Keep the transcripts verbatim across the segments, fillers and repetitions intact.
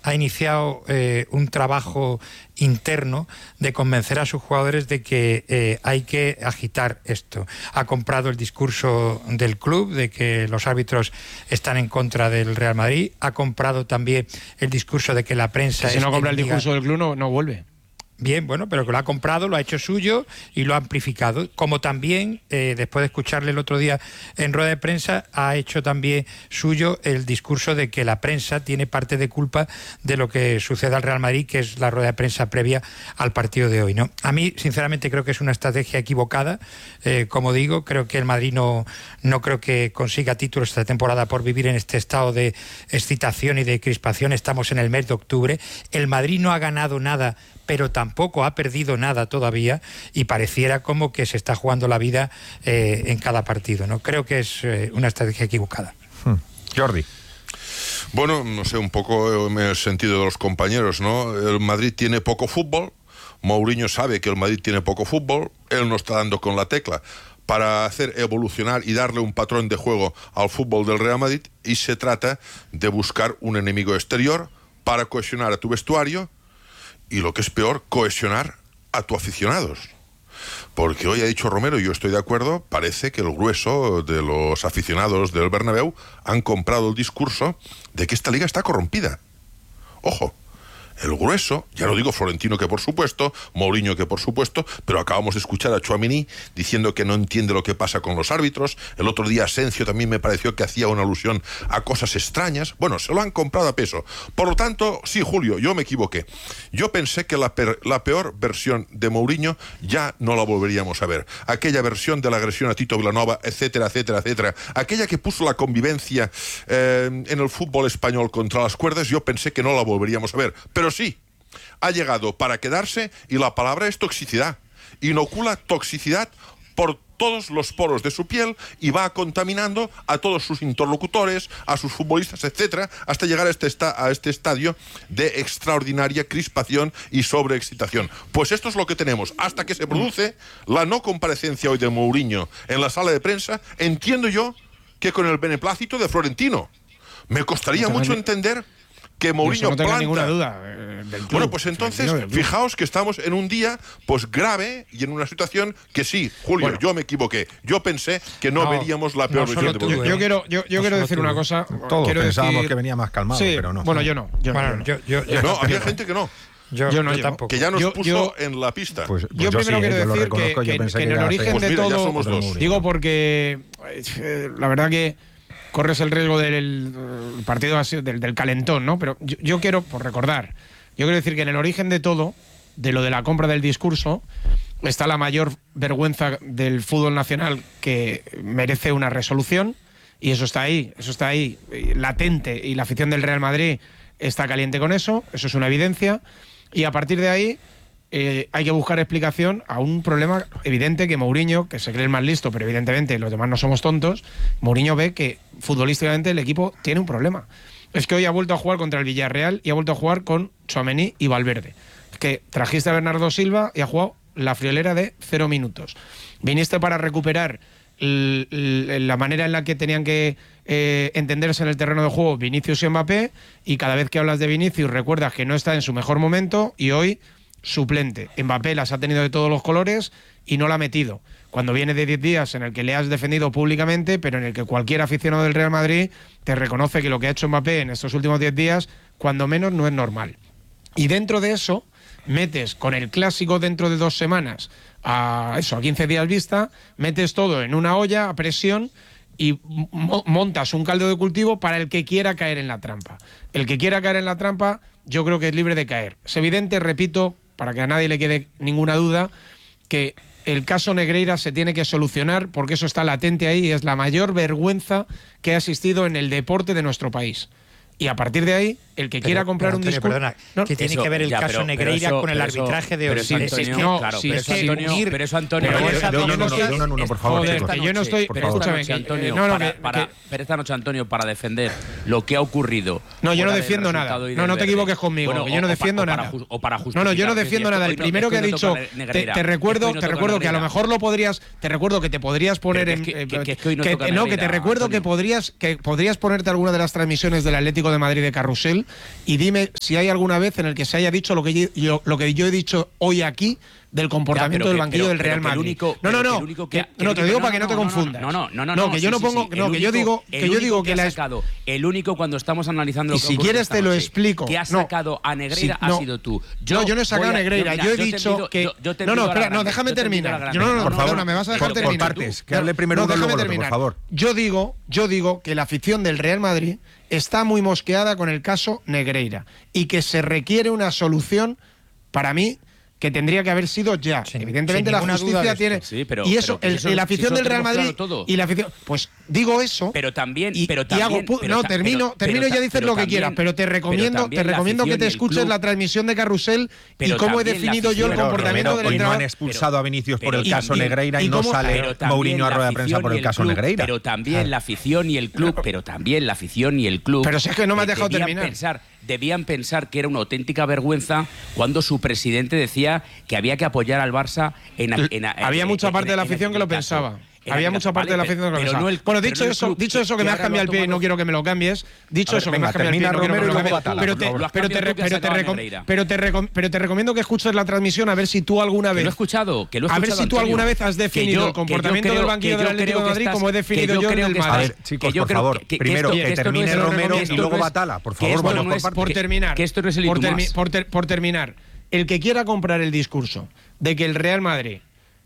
ha iniciado eh, un trabajo interno de convencer a sus jugadores de que eh, hay que agitar esto. Ha comprado el discurso del club de que los árbitros están en contra del Real Madrid, ha comprado también el discurso de que la prensa... Que si no compra el discurso del club no, no vuelve. Bien, bueno, pero que lo ha comprado, lo ha hecho suyo y lo ha amplificado. Como también, eh, después de escucharle el otro día en rueda de prensa, ha hecho también suyo el discurso de que la prensa tiene parte de culpa de lo que sucede al Real Madrid, que es la rueda de prensa previa al partido de hoy, ¿no? A mí, sinceramente, creo que es una estrategia equivocada. Eh, como digo, creo que el Madrid no, no creo que consiga títulos esta temporada por vivir en este estado de excitación y de crispación. Estamos en el mes de octubre. El Madrid no ha ganado nada, pero tampoco ha perdido nada todavía y pareciera como que se está jugando la vida eh, en cada partido, ¿no? Creo que es eh, una estrategia equivocada. Hmm. Jordi. Bueno, no sé, un poco en el sentido de los compañeros, ¿no? El Madrid tiene poco fútbol, Mourinho sabe que el Madrid tiene poco fútbol, él no está dando con la tecla para hacer evolucionar y darle un patrón de juego al fútbol del Real Madrid, y se trata de buscar un enemigo exterior para cohesionar a tu vestuario y, lo que es peor, cohesionar a tus aficionados. Porque hoy ha dicho Romero, y yo estoy de acuerdo, parece que el grueso de los aficionados del Bernabéu han comprado el discurso de que esta liga está corrompida. Ojo, el grueso, ya lo digo, Florentino que por supuesto, Mourinho que por supuesto, pero acabamos de escuchar a Tchouaméni diciendo que no entiende lo que pasa con los árbitros. El otro día Asensio también me pareció que hacía una alusión a cosas extrañas. Bueno, se lo han comprado a peso. Por lo tanto, sí, Julio, yo me equivoqué. Yo pensé que la, per, la peor versión de Mourinho ya no la volveríamos a ver. Aquella versión de la agresión a Tito Vilanova, etcétera, etcétera, etcétera. Aquella que puso la convivencia eh, en el fútbol español contra las cuerdas, yo pensé que no la volveríamos a ver. Pero sí, ha llegado para quedarse, y la palabra es toxicidad. Inocula toxicidad por todos los poros de su piel y va contaminando a todos sus interlocutores, a sus futbolistas, etcétera, hasta llegar a este, esta, a este estadio de extraordinaria crispación y sobreexcitación. Pues esto es lo que tenemos. Hasta que se produce la no comparecencia hoy de Mourinho en la sala de prensa, entiendo yo que con el beneplácito de Florentino. Me costaría mucho entender que Mourinho no tengo planta... ninguna duda eh, del club. Bueno, pues entonces, fijaos que estamos en un día pues grave y en una situación que sí, Julio, bueno, yo me equivoqué. Yo pensé que no, no veríamos la peor no versión de Mourinho. Yo, yo quiero, yo, yo no quiero decir una cosa. Todos quiero pensábamos decir... que venía más calmado, sí, pero no. Bueno, yo no. Yo bueno, no, yo, yo, yo no tampoco. había gente que no. Yo, yo no, yo yo tampoco. Que ya nos yo, puso yo, en la pista. Pues, pues yo, yo primero sí, quiero eh, yo decir que, que, que, que en el que origen pues de mira, todo... somos dos. Digo porque eh, la verdad que corres el riesgo del uh, partido así, del, del calentón, ¿no? Pero yo, yo quiero, por recordar, yo quiero decir que en el origen de todo, de lo de la compra del discurso, está la mayor vergüenza del fútbol nacional, que merece una resolución, y eso está ahí, eso está ahí, latente, y la afición del Real Madrid está caliente con eso, eso es una evidencia, y a partir de ahí eh, hay que buscar explicación a un problema evidente que Mourinho, que se cree el más listo, pero evidentemente los demás no somos tontos, Mourinho ve que futbolísticamente el equipo tiene un problema. Es que hoy ha vuelto a jugar contra el Villarreal y ha vuelto a jugar con Tchouaméni y Valverde. Que trajiste a Bernardo Silva y ha jugado la friolera de cero minutos. Viniste para recuperar el, el, la manera en la que tenían que eh, entenderse en el terreno de juego Vinicius y Mbappé, y cada vez que hablas de Vinicius recuerdas que no está en su mejor momento, y hoy suplente. Mbappé las ha tenido de todos los colores y no la ha metido. Cuando viene de diez días en el que le has defendido públicamente, pero en el que cualquier aficionado del Real Madrid te reconoce que lo que ha hecho Mbappé en estos últimos diez días, cuando menos, no es normal. Y dentro de eso, metes con el clásico dentro de dos semanas, a eso, a quince días vista, metes todo en una olla a presión y mo- montas un caldo de cultivo para el que quiera caer en la trampa. El que quiera caer en la trampa, yo creo que es libre de caer. Es evidente, repito, para que a nadie le quede ninguna duda, que el caso Negreira se tiene que solucionar, porque eso está latente ahí y es la mayor vergüenza que ha existido en el deporte de nuestro país. Y a partir de ahí, el que pero, quiera comprar pero, un Antonio, discurso... Perdona, no, que tiene eso, que ver el ya, caso pero, Negreira pero eso, con el pero eso, arbitraje de hoy. pero eso, Antonio, es que, no, claro, si pero es eso, que Antonio, unir, pero eso, Antonio, pero pero esa- no, no, no, es- no, no, no, no, por favor, joder, chicos. que yo no estoy... Pero esta escúchame, noche, que- Antonio, no, no, para, que- para, que- pero esta noche, Antonio, para defender lo que ha ocurrido... No, yo no fuera del defiendo nada. resultado y No, del no te verde. equivoques conmigo, Bueno, que yo no o- o defiendo pa- o para nada. ju- o para No, no, yo no justificar que defiendo esto nada. hoy El no- primero esto que ha hoy no dicho, toca te, Negreira. te recuerdo, Esto hoy no te toca recuerdo que a lo Negreira. mejor lo podrías, te recuerdo que te podrías poner Pero en, que es que- eh, que- que es que hoy no que- toca no, que te Negreira, recuerdo que Antonio. podrías, que podrías ponerte alguna de las transmisiones del Atlético Atlético de Madrid de carrusel, y dime si hay alguna vez en el que se haya dicho lo que yo, lo que yo he dicho hoy aquí del comportamiento ya, del que, banquillo pero, del Real Madrid. Madrid. Único, no, no, no. Que que, que, que no, te digo no, para que no, no te no, confundas. No, no, no, no. No, que yo sí, no pongo, sí, sí. no, El que yo único, digo, que yo digo que, que la ha sacado, el único cuando estamos analizando lo y que si ocurrió quieres esta te lo noche, explico. que ha no, sacado a Negreira si, no, ha sido tú. Yo, no, yo no he sacado a Negreira. Yo, yo he yo dicho pido, que yo, yo no, no, espera, no, déjame terminar. Yo, no, no, por favor, perdona, me vas a dejar por, terminar. por partes, que hable primero no, uno y déjame luego el otro, terminar. por favor. Yo digo, yo digo que la afición del Real Madrid está muy mosqueada con el caso Negreira y que se requiere una solución, para mí, que tendría que haber sido ya. Sin, Evidentemente sin la justicia tiene sí, pero, y eso, pero el, eso la afición eso del Real Madrid claro todo. y la afición, pues digo eso. Pero también, y, pero y también, hago, pero no ta, termino, pero, termino pero, ya dices pero lo que también, quieras, pero te recomiendo, te recomiendo que te escuches club, la transmisión de Carrusel pero y cómo he también definido yo el Pero, comportamiento Romero, del hoy no han entrenador. expulsado a Vinicius por pero el caso también- Negreira y, y no cómo- sale pero también Mourinho a la rueda de prensa afición por y el caso club, Negreira. Pero también la afición y el club, pero también la afición y el club. Pero si es que no me has eh, dejado debían terminar. Pensar, debían pensar que era una auténtica vergüenza cuando su presidente decía que había que apoyar al Barça en... en, en Había mucha en- parte de la en- afición en que lo aquel caso. pensaba. En Había aquel mucha caso, parte de la vale, afición que lo pero pensaba. no el- bueno, pero dicho no el eso, club, dicho eso que me has ahora cambiado el lo ha pie y no tomado- quiero que me lo cambies. Dicho A ver, eso, que me venga, has cambiado el pie y termina no quiero que me Romero lo y luego cambies. Atala, Pero por te, favor. Lo has pero te, cambiado tú, que has pero te, sacado a recom- Negreira. pero te recom- pero te recomiendo que escuches la transmisión a ver si tú alguna Que vez lo he escuchado, que lo he a ver escuchado, si tú Antonio. alguna vez has Que definido yo- el que yo comportamiento creo- del banquillo que del yo Atlético creo de que Madrid estás- como he que definido yo yo el creo del que A estás- Madrid. ver, chicos, que yo por creo favor, que- que primero esto- que que esto no termine es- Romero que y esto luego no es- Batala, por que favor, esto vamos no por es- partes. por que- terminar, que esto no es el por, y tú termi- más. por ter- por terminar, el que quiera comprar el discurso de que el Real Madrid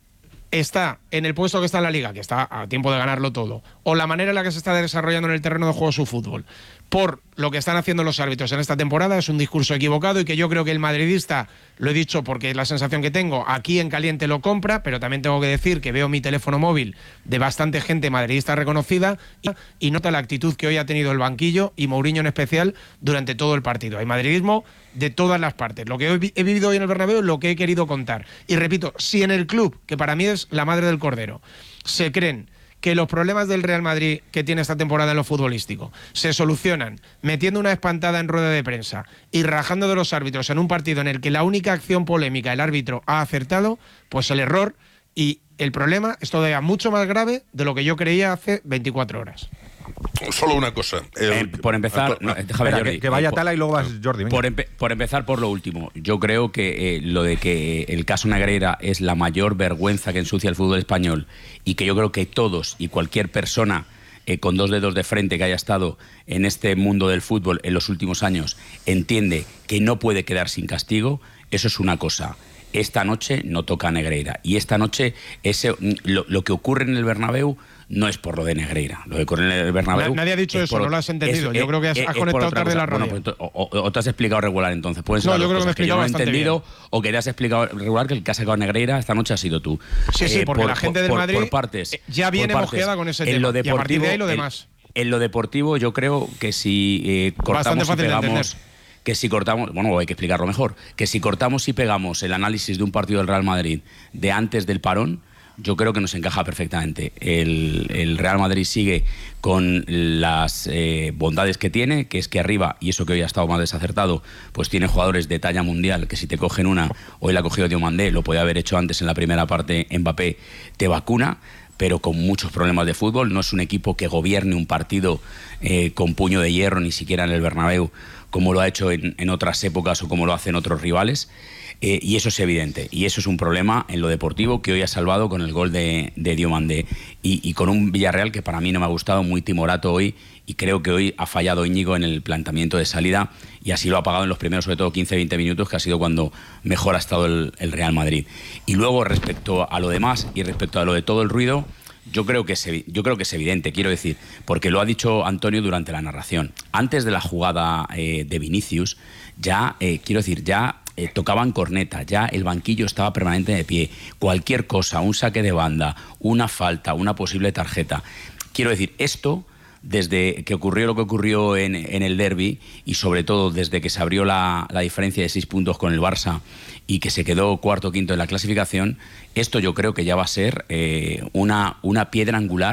está en el puesto que está en la Liga, que está a tiempo de ganarlo todo, o la manera en la que se está desarrollando en el terreno de juego su fútbol, por lo que están haciendo los árbitros en esta temporada, es un discurso equivocado y que yo creo que el madridista, lo he dicho porque es la sensación que tengo, aquí en caliente lo compra, pero también tengo que decir que veo mi teléfono móvil de bastante gente madridista reconocida y, y nota la actitud que hoy ha tenido el banquillo y Mourinho en especial durante todo el partido. Hay madridismo de todas las partes. Lo que he, he vivido hoy en el Bernabéu es lo que he querido contar. Y repito, si en el club, que para mí es la madre del cordero, se creen que los problemas del Real Madrid que tiene esta temporada en lo futbolístico se solucionan metiendo una espantada en rueda de prensa y rajando de los árbitros en un partido en el que la única acción polémica el árbitro ha acertado, pues el error y el problema es todavía mucho más grave de lo que yo creía hace veinticuatro horas. Solo una cosa. El- Eh, por empezar, Anto- no, déjame, Espera, Jordi, que, que vaya eh, por- Tala y luego vas Jordi. venga. Por, empe- por empezar por lo último, yo creo que eh, lo de que el caso Negreira es la mayor vergüenza que ensucia el fútbol español y que yo creo que todos y cualquier persona eh, con dos dedos de frente que haya estado en este mundo del fútbol en los últimos años entiende que no puede quedar sin castigo, eso es una cosa. Esta noche no toca a Negreira y esta noche ese, lo, lo que ocurre en el Bernabéu no es por lo de Negreira. Lo que ocurre en el Bernabéu... Nadie ha dicho es eso, por- no lo has entendido. es- Yo creo que has- es- has es por conectado otra tarde cosa. la radio. Bueno, pues, o, o- o te has explicado regular entonces. Pueden ser No, las yo dos creo que me he cosas, yo explicado no he bastante entendido o que te has explicado regular que el que ha sacado Negreira esta noche ha sido tú. Sí, sí, porque la gente del por- Madrid por partes, eh, ya por viene partes. mosqueada con ese En tema. lo Y a partir de ahí lo en- demás. En, lo deportivo yo creo que si eh, Bastante cortamos y fácil de pegamos... entender. Que si cortamos, bueno, hay que explicarlo mejor, que si cortamos y pegamos el análisis de un partido del Real Madrid de antes del parón, yo creo que nos encaja perfectamente. El, el Real Madrid sigue con las eh, bondades que tiene, que es que arriba, y eso que hoy ha estado más desacertado, pues tiene jugadores de talla mundial, que si te cogen una, hoy la ha cogido Diomandé, lo podía haber hecho antes en la primera parte Mbappé, te vacuna, pero con muchos problemas de fútbol. No es un equipo que gobierne un partido eh, con puño de hierro, ni siquiera en el Bernabéu, como lo ha hecho en, en otras épocas o como lo hacen otros rivales. Eh, y eso es evidente. Y eso es un problema en lo deportivo que hoy ha salvado con el gol de, de Diomandé. Y, y con un Villarreal que para mí no me ha gustado, muy timorato hoy. Y creo que hoy ha fallado Íñigo en el planteamiento de salida. Y así lo ha pagado en los primeros, sobre todo quince a veinte minutos, que ha sido cuando mejor ha estado el, el Real Madrid. Y luego, respecto a lo demás y respecto a lo de todo el ruido, Yo creo, que es, yo creo que es evidente, quiero decir, porque lo ha dicho Antonio durante la narración. Antes de la jugada eh, de Vinicius, ya, eh, quiero decir, ya eh, tocaban corneta, ya el banquillo estaba permanente de pie. Cualquier cosa, un saque de banda, una falta, una posible tarjeta. Quiero decir, esto, desde que ocurrió lo que ocurrió en, en el derbi y sobre todo desde que se abrió la, la diferencia de seis puntos con el Barça y que se quedó cuarto o quinto en la clasificación, esto yo creo que ya va a ser eh, una, una piedra angular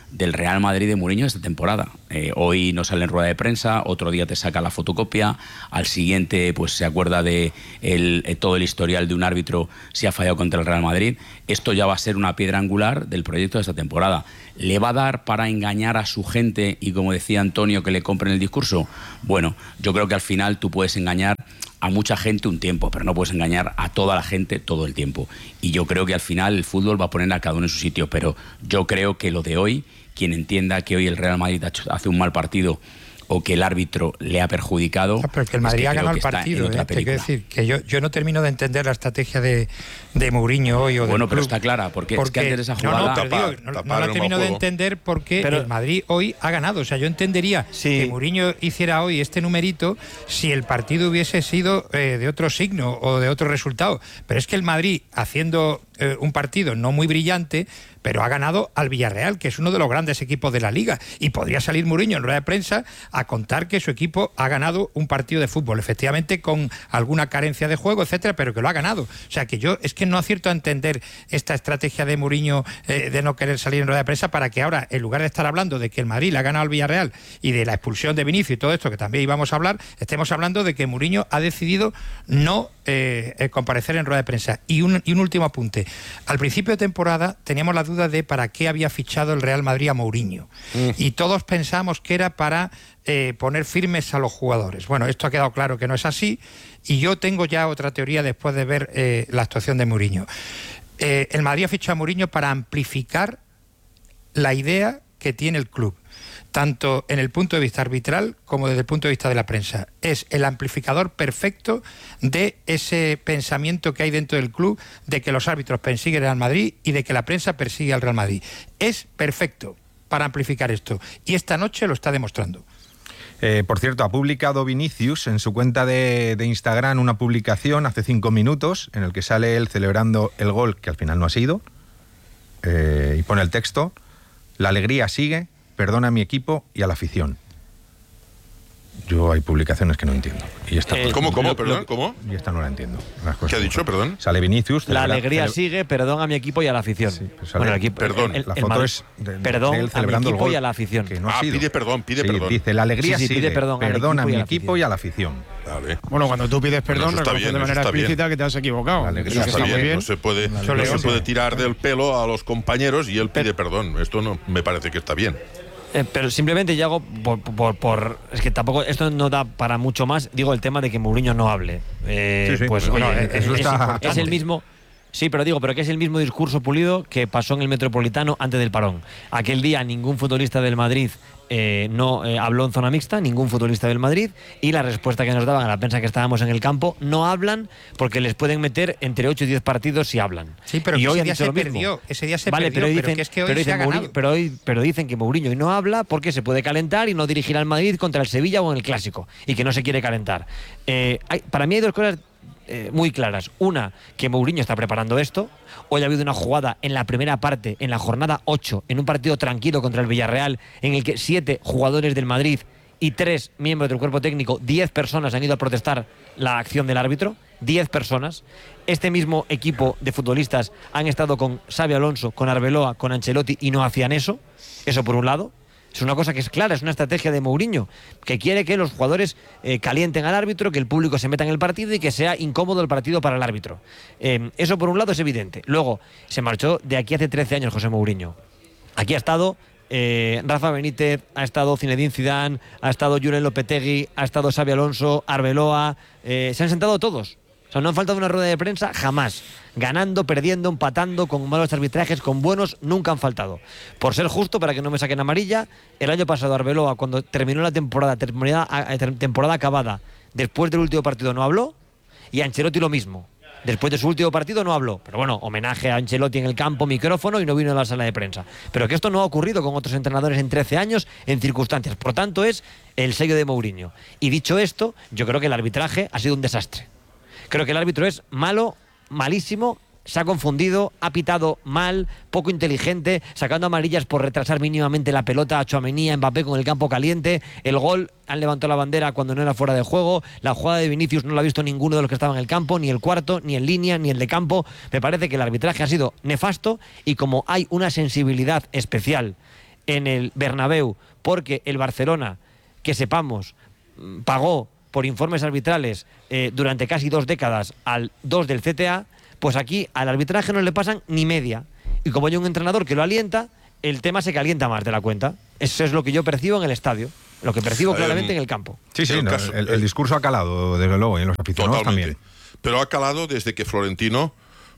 del Real Madrid de Mourinho esta temporada. Eh, hoy no sale en rueda de prensa, otro día te saca la fotocopia, al siguiente pues se acuerda de el, eh, todo el historial de un árbitro si ha fallado contra el Real Madrid. Esto ya va a ser una piedra angular del proyecto de esta temporada. ¿Le va a dar para engañar a su gente y, como decía Antonio, que le compren el discurso? Bueno, yo creo que al final tú puedes engañar a mucha gente un tiempo, pero no puedes engañar a toda la gente todo el tiempo. Y yo creo que al final el fútbol va a poner a cada uno en su sitio, pero yo creo que lo de hoy, quien entienda que hoy el Real Madrid hace un mal partido o que el árbitro le ha perjudicado... Ah, pero que el Madrid es que ha ganado el partido, ¿eh? Te quiero decir que yo, yo no termino de entender la estrategia de, de Mourinho hoy o Bueno, del pero club, está clara, porque, porque es que antes de esa jugada... No, no, pero digo, no, no la termino de entender porque pero, el Madrid hoy ha ganado. O sea, yo entendería sí. que Mourinho hiciera hoy este numerito si el partido hubiese sido eh, de otro signo o de otro resultado. Pero es que el Madrid, haciendo eh, un partido no muy brillante, pero ha ganado al Villarreal, que es uno de los grandes equipos de la Liga. Y podría salir Mourinho en rueda de prensa a contar que su equipo ha ganado un partido de fútbol, efectivamente con alguna carencia de juego, etcétera, pero que lo ha ganado. O sea, que yo es que no acierto a entender esta estrategia de Mourinho eh, de no querer salir en rueda de prensa para que ahora, en lugar de estar hablando de que el Madrid le ha ganado al Villarreal y de la expulsión de Vinicius y todo esto, que también íbamos a hablar, estemos hablando de que Mourinho ha decidido no eh, eh, comparecer en rueda de prensa. Y un, y un último apunte. Al principio de temporada teníamos la duda de para qué había fichado el Real Madrid a Mourinho. Mm. Y todos pensamos que era para eh, poner firmes a los jugadores. Bueno, esto ha quedado claro que no es así, y yo tengo ya otra teoría después de ver eh, la actuación de Mourinho. Eh, el Madrid ha fichado a Mourinho para amplificar la idea que tiene el club, tanto en el punto de vista arbitral como desde el punto de vista de la prensa. Es el amplificador perfecto de ese pensamiento que hay dentro del club de que los árbitros persiguen al Madrid y de que la prensa persigue al Real Madrid. Es perfecto para amplificar esto, y esta noche lo está demostrando. Eh, por cierto, ha publicado Vinicius en su cuenta de, de Instagram una publicación hace cinco minutos en el que sale él celebrando el gol, que al final no ha sido, eh, y pone el texto: la alegría sigue, perdona a mi equipo y a la afición. Yo hay publicaciones que no entiendo. Y esta, eh, ¿Cómo, cómo, perdón? ¿Cómo? Y esta no la entiendo. ¿Qué ha dicho, perdón? Sale Vinicius. La alegría sigue, perdón a mi equipo y a la afición. Sí, pues bueno, el equipo, perdón. El, el, la foto Madrid, es de, perdón de él celebrando a mi equipo el gol, y a la afición. Que no ha ah, sido. pide perdón, pide sí, perdón. Dice, la alegría sí, sí, sigue, pide perdón, perdón a mi a equipo y a la afición. Vale. Bueno, cuando tú pides perdón, bueno, reconoces de manera explícita bien. que te has equivocado. Eso está, está bien. bien. No se puede, no se puede tirar del pelo a los compañeros y él pide perdón. Esto no me parece que está bien. Eh, pero simplemente ya hago por, por, por es que tampoco esto no da para mucho más. Digo, el tema de que Mourinho no hable. Eh, sí, sí. Pues bueno, oye, eso es, está es, es el mismo. Sí, pero digo, pero que es el mismo discurso pulido que pasó en el Metropolitano antes del parón. Aquel día ningún futbolista del Madrid eh, no eh, habló en zona mixta, ningún futbolista del Madrid, y la respuesta que nos daban a la prensa que estábamos en el campo: no hablan porque les pueden meter entre ocho y diez partidos si hablan. Sí, pero y hoy ese día se perdió, ese día se vale, perdió, pero, dicen, pero que es que hoy pero se ha Mourinho, ganado. pero, hoy, pero dicen que Mourinho hoy no habla porque se puede calentar y no dirigir al Madrid contra el Sevilla o en el Clásico, y que no se quiere calentar. Eh, hay, para mí hay dos cosas Eh, muy claras. Una, que Mourinho está preparando esto. Hoy ha habido una jugada en la primera parte, en la jornada ocho, en un partido tranquilo contra el Villarreal, en el que siete jugadores del Madrid y tres miembros del cuerpo técnico, diez personas han ido a protestar la acción del árbitro. Diez personas. Este mismo equipo de futbolistas han estado con Xabi Alonso, con Arbeloa, con Ancelotti, y no hacían eso. Eso por un lado. Es una cosa que es clara, es una estrategia de Mourinho, que quiere que los jugadores eh, calienten al árbitro, que el público se meta en el partido y que sea incómodo el partido para el árbitro. Eh, eso por un lado es evidente. Luego, se marchó de aquí hace trece años José Mourinho. Aquí ha estado eh, Rafa Benítez, ha estado Zinedine Zidane, ha estado Julen Lopetegui, ha estado Xabi Alonso, Arbeloa, eh, se han sentado todos. O sea, no han faltado una rueda de prensa jamás. Ganando, perdiendo, empatando, con malos arbitrajes, con buenos, nunca han faltado. Por ser justo, para que no me saquen amarilla, el año pasado Arbeloa, cuando terminó la temporada, temporada, temporada acabada, después del último partido no habló, y Ancelotti lo mismo. Después de su último partido no habló. Pero bueno, homenaje a Ancelotti en el campo, micrófono, y no vino a la sala de prensa. Pero que esto no ha ocurrido con otros entrenadores en trece años, en circunstancias. Por tanto, es el sello de Mourinho. Y dicho esto, yo creo que el arbitraje ha sido un desastre. Creo que el árbitro es malo, malísimo, se ha confundido, ha pitado mal, poco inteligente, sacando amarillas por retrasar mínimamente la pelota a Tchouaméni, a Mbappé con el campo caliente. El gol, han levantado la bandera cuando no era fuera de juego. La jugada de Vinicius no la ha visto ninguno de los que estaban en el campo, ni el cuarto, ni en línea, ni el de campo. Me parece que el arbitraje ha sido nefasto, y como hay una sensibilidad especial en el Bernabéu porque el Barcelona, que sepamos, pagó por informes arbitrales eh, durante casi dos décadas al dos del C T A, pues aquí al arbitraje no le pasan ni media. Y como hay un entrenador que lo alienta, el tema se calienta más de la cuenta. Eso es lo que yo percibo en el estadio, lo que percibo claramente en el campo. Sí, sí, el, no, caso, el, el discurso ha calado, desde luego, y en los aficionados también. Pero ha calado desde que Florentino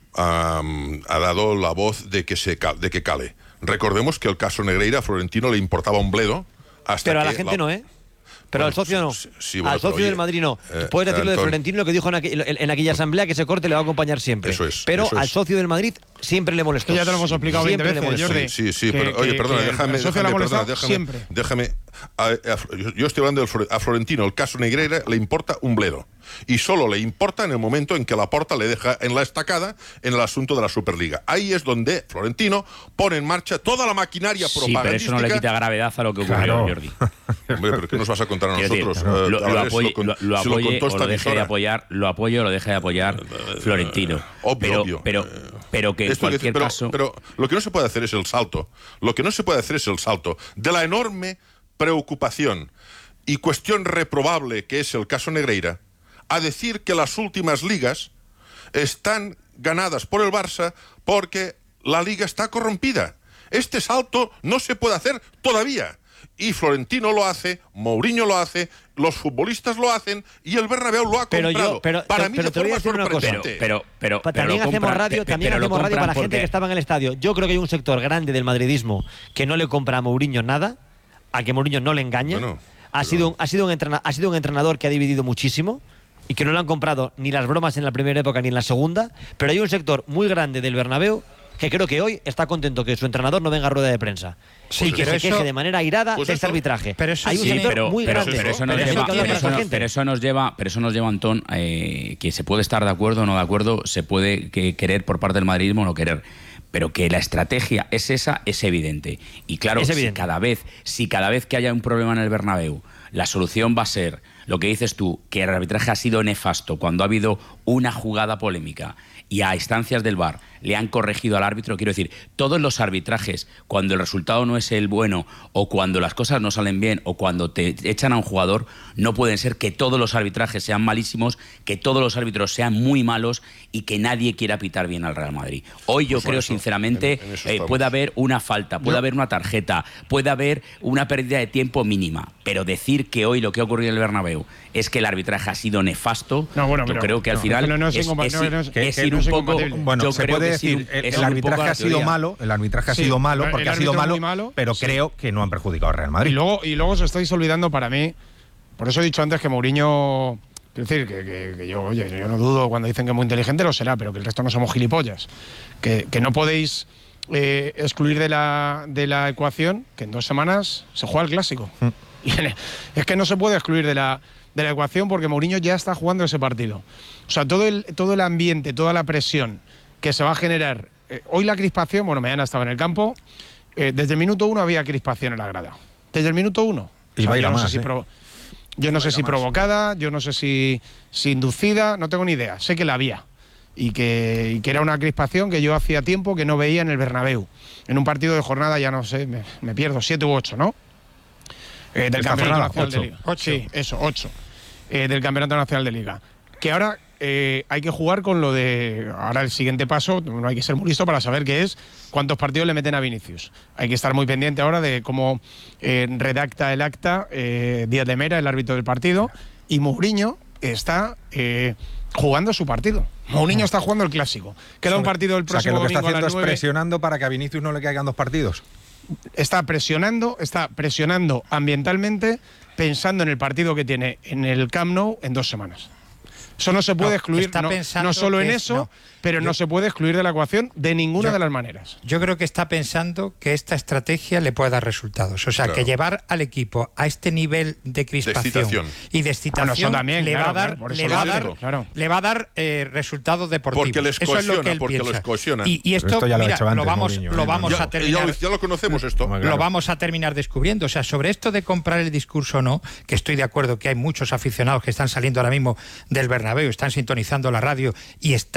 um, ha dado la voz de que, se cal, de que cale. Recordemos que el caso Negreira a Florentino le importaba un bledo. Hasta Pero a que la gente la... no, ¿eh? Pero Bueno, al socio no. sí, sí, bueno, al socio oye, del Madrid no. eh, Puedes decirlo Antón, de Florentino, lo que dijo en, aqu en aquella asamblea, que ese corte le va a acompañar siempre. Eso es, pero eso al es. socio del Madrid siempre le molestó. Esto ya te lo hemos explicado veinte veces, Jordi. Sí, sí, sí, que, pero, oye, que, perdona, que déjame, el socio déjame, le ha molestado perdona, déjame, siempre. déjame a, a, yo, yo estoy hablando de, a Florentino, el caso Negreira le importa un bledo. Y solo le importa en el momento en que Laporta le deja en la estacada en el asunto de la Superliga. Ahí es donde Florentino pone en marcha toda la maquinaria sí, propagandística. Pero eso no le quita gravedad a lo que ocurrió, Claro. Jordi. Hombre, pero ¿qué nos vas a contar a Quiero nosotros? decir, Eh, lo, a lo ver, apoye, si lo, lo, lo si lo apoye contó o esta lo deje de emisora. apoyar, lo apoyo o lo deje de apoyar Florentino. Obvio, pero, obvio. pero, pero que en Esto cualquier decir, pero, caso... pero lo que no se puede hacer es el salto. Lo que no se puede hacer es el salto de la enorme preocupación y cuestión reprobable que es el caso Negreira a decir que las últimas ligas están ganadas por el Barça porque la liga está corrompida. Este salto no se puede hacer todavía. Y Florentino lo hace, Mourinho lo hace, los futbolistas lo hacen y el Bernabéu lo ha Pero comprado. yo- pero- para pero- mí pero de te voy a forma decir una cosa. sorprendente. Pero, pero, Pa- pero también lo hacemos compran- radio, pe- también pero lo hacemos radio para compran la gente porque- que estaba en el estadio. Yo creo que hay un sector grande del madridismo que no le compra a Mourinho nada, a que Mourinho no le engaña. Bueno, ha, pero- sido un, ha, sido un entrena- ha sido un entrenador que ha dividido muchísimo y que no le han comprado ni las bromas en la primera época ni en la segunda. Pero hay un sector muy grande del Bernabéu que creo que hoy está contento que su entrenador no venga a rueda de prensa. Sí, y que pero se eso- queje de manera airada pues de este eso- arbitraje. pero eso hay un sí, sector pero, muy pero- grande. pero eso nos Pero lleva, hay que hablar pero con eso esa no- gente. pero eso nos lleva, pero eso nos lleva, Antón, eh, que se puede estar de acuerdo o no de acuerdo, se puede que querer por parte del madridismo o no querer. Pero que la estrategia es esa, es evidente. Y claro, Es si evidente. cada vez, si cada vez que haya un problema en el Bernabéu, la solución va a ser lo que dices tú, que el arbitraje ha sido nefasto cuando ha habido una jugada polémica y a instancias del V A R le han corregido al árbitro. Quiero decir, todos los arbitrajes, cuando el resultado no es el bueno o cuando las cosas no salen bien o cuando te echan a un jugador, no pueden ser que todos los arbitrajes sean malísimos, que todos los árbitros sean muy malos y que nadie quiera pitar bien al Real Madrid. Hoy yo Pues por creo, eso, sinceramente, en- en eso eh, estamos. puede haber una falta, puede haber una tarjeta, puede haber una pérdida de tiempo mínima, pero decir que hoy lo que ha ocurrido en el Bernabéu es que el arbitraje ha sido nefasto, No, bueno, yo pero- creo que al no, final no, no es es, incompa- es no, ir- no es- es que ir no un es poco... incompatible. Bueno, yo se creo puede que es ir decir, un- el, es el un arbitraje poco la ha sido teoría. malo, el arbitraje ha Sí, sido malo el porque ha sido árbitro malo, muy malo, pero sí. creo que no han perjudicado al Real Madrid. Y luego, y luego os estáis olvidando para mí, por eso he dicho antes que Mourinho, quiero decir, que, que- que yo, oye, yo no dudo cuando dicen que es muy inteligente, lo será, pero que el resto no somos gilipollas. Que, que no podéis eh, excluir de la, de la ecuación que en dos semanas se juega el Clásico. Mm. Y en- es que no se puede excluir de la, de la ecuación porque Mourinho ya está jugando ese partido. O sea, todo el, todo el ambiente, toda la presión que se va a generar. Eh, hoy la crispación, bueno, mañana estaba en el campo, eh, desde el minuto uno había crispación en la grada. Desde el minuto uno. Y va a ir yo a no más, sé si ¿eh? provo- yo no sé si provocada, yo no sé si, si inducida, no tengo ni idea. Sé que la había. Y que, y que era una crispación que yo hacía tiempo que no veía en el Bernabéu. En un partido de jornada, ya no sé, me, me pierdo, siete u ocho, ¿no? Eh, del Esta Campeonato jornada, Nacional de ocho. Liga. Sí, eso, ocho. Eh, del Campeonato Nacional de Liga. Que ahora eh, hay que jugar con lo de... Ahora el siguiente paso, no hay que ser muy listo para saber qué es cuántos partidos le meten a Vinicius. Hay que estar muy pendiente ahora de cómo eh, redacta el acta eh, Díaz de Mera, el árbitro del partido, y Mourinho está eh, jugando su partido. Mourinho está jugando el Clásico. Queda un partido el O sea, que próximo lo que está domingo a haciendo las es nueve. presionando para que a Vinicius no le caigan dos partidos. Está presionando, está presionando ambientalmente, pensando en el partido que tiene en el Camp Nou en dos semanas. Eso no se puede No, excluir, está no, pensando no solo en que es- eso, no. pero Yo- no se puede excluir de la ecuación de ninguna Yo- de las maneras. Yo creo que está pensando que esta estrategia le puede dar resultados. O sea, Claro. que llevar al equipo a este nivel de crispación excitación. y de excitación Bueno, eso también, le, claro, va a dar, claro, por eso le, lo va a digo, dar, claro. le va a dar eh, resultados deportivos. Porque les Eso es lo cohesiona, que él porque piensa. les cohesiona. Y, y esto, Pero esto ya lo ha mira, hecho antes lo vamos, Mourinho, lo ¿eh? vamos Ya, a terminar. ya, ya lo conocemos esto. Hombre, Lo claro. vamos a terminar descubriendo. O sea, sobre esto de comprar el discurso o no, que estoy de acuerdo que hay muchos aficionados que están saliendo ahora mismo del Bernabéu, están sintonizando la radio y están